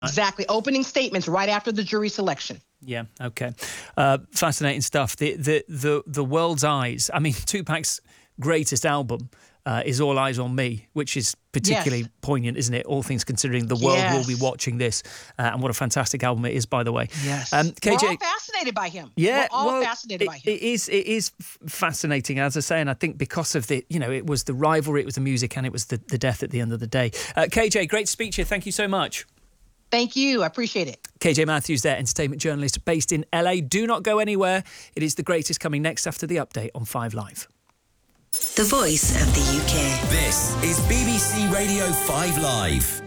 Exactly. Opening statements right after the jury selection. Yeah, okay. Fascinating stuff. The world's eyes. I mean, Tupac's greatest album is All Eyes on Me, which is particularly poignant, isn't it? All things considering, the world will be watching this. And what a fantastic album it is, by the way. Yes. KJ, we're all fascinated by him. Yeah, we're all fascinated by him. It is fascinating, as I say, and I think because of it was the rivalry, it was the music, and it was the death at the end of the day. KJ, great to speak to you. Thank you so much. Thank you. I appreciate it. KJ Matthews there, entertainment journalist based in LA. Do not go anywhere. It is the greatest coming next after the update on 5 Live. The voice of the UK. This is BBC Radio 5 Live.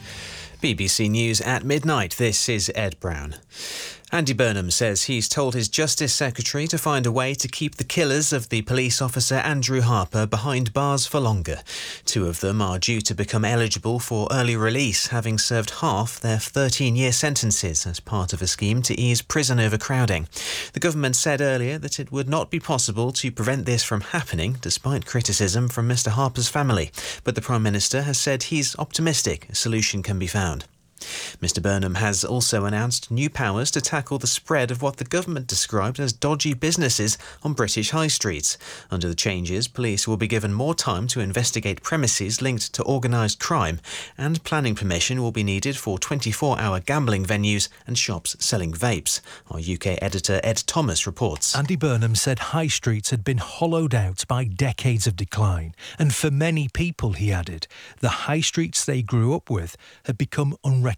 BBC News at midnight. This is Ed Brown. Andy Burnham says he's told his Justice Secretary to find a way to keep the killers of the police officer Andrew Harper behind bars for longer. 2 of them are due to become eligible for early release, having served half their 13-year sentences as part of a scheme to ease prison overcrowding. The government said earlier that it would not be possible to prevent this from happening, despite criticism from Mr Harper's family. But the Prime Minister has said he's optimistic a solution can be found. Mr Burnham has also announced new powers to tackle the spread of what the government described as dodgy businesses on British high streets. Under the changes, police will be given more time to investigate premises linked to organised crime, and planning permission will be needed for 24-hour gambling venues and shops selling vapes. Our UK editor Ed Thomas reports. Andy Burnham said high streets had been hollowed out by decades of decline, and for many people, he added, the high streets they grew up with had become unrecognisable.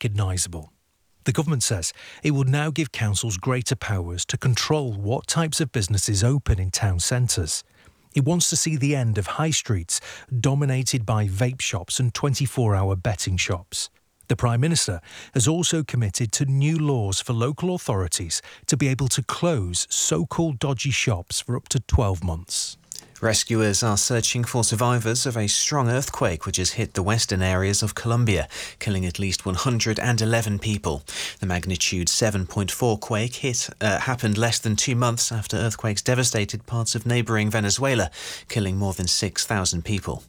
The government says it will now give councils greater powers to control what types of businesses open in town centres. It wants to see the end of high streets dominated by vape shops and 24-hour betting shops. The Prime Minister has also committed to new laws for local authorities to be able to close so-called dodgy shops for up to 12 months. Rescuers are searching for survivors of a strong earthquake which has hit the western areas of Colombia, killing at least 111 people. The magnitude 7.4 quake happened less than 2 months after earthquakes devastated parts of neighbouring Venezuela, killing more than 6,000 people.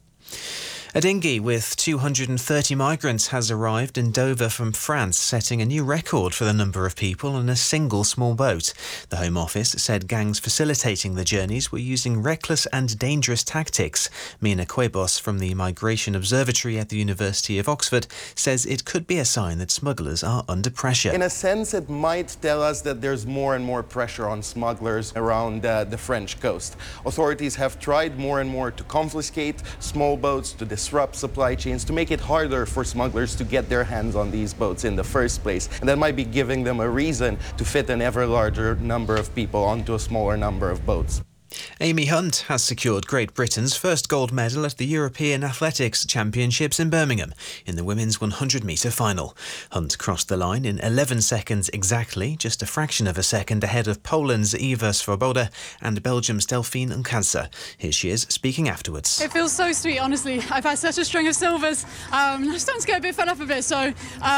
A dinghy with 230 migrants has arrived in Dover from France, setting a new record for the number of people on a single small boat. The Home Office said gangs facilitating the journeys were using reckless and dangerous tactics. Mina Cuevas from the Migration Observatory at the University of Oxford says it could be a sign that smugglers are under pressure. In a sense, it might tell us that there's more and more pressure on smugglers around the French coast. Authorities have tried more and more to confiscate small boats, to disrupt supply chains, to make it harder for smugglers to get their hands on these boats in the first place. And that might be giving them a reason to fit an ever larger number of people onto a smaller number of boats. Amy Hunt has secured Great Britain's first gold medal at the European Athletics Championships in Birmingham in the women's 100-metre final. Hunt crossed the line in 11 seconds exactly, just a fraction of a second ahead of Poland's Eva Svoboda and Belgium's Delphine Nkasa. Here she is speaking afterwards. It feels so sweet, honestly. I've had such a string of silvers. I'm starting to get a bit fed up of it, so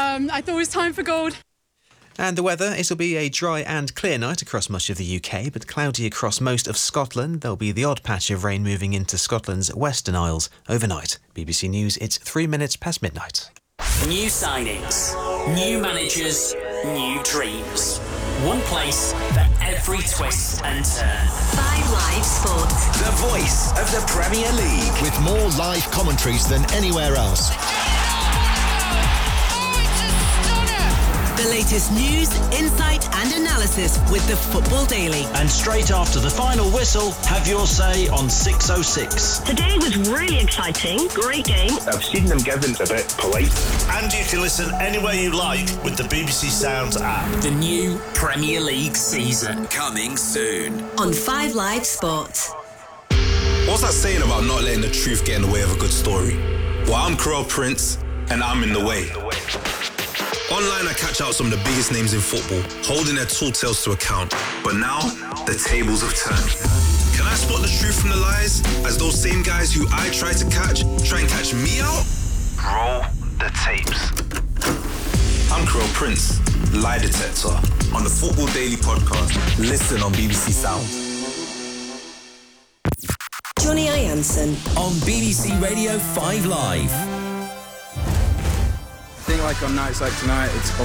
I thought it was time for gold. And the weather, it'll be a dry and clear night across much of the UK, but cloudy across most of Scotland. There'll be the odd patch of rain moving into Scotland's Western Isles overnight. BBC News, it's 3 minutes past midnight. New signings, new managers, new dreams. One place for every twist and turn. 5 Live Sports. The voice of the Premier League. With more live commentaries than anywhere else. The latest news, insight and analysis with the Football Daily. And straight after the final whistle, have your say on 606. Today was really exciting. Great game. I've seen them given a bit polite. And you can listen anywhere you like with the BBC Sounds app. The new Premier League season coming soon. On 5 Live Sports. What's that saying about not letting the truth get in the way of a good story? Well, I'm Karel Prince, and I'm in the way. Online, I catch out some of the biggest names in football, holding their tall tales to account. But now, the tables have turned. Can I spot the truth from the lies, as those same guys who I try and catch me out? Roll the tapes. I'm Karel Prince, lie detector, on the Football Daily podcast. Listen on BBC Sound. Johnny Ianson. On BBC Radio 5 Live. Like on nights like tonight, it's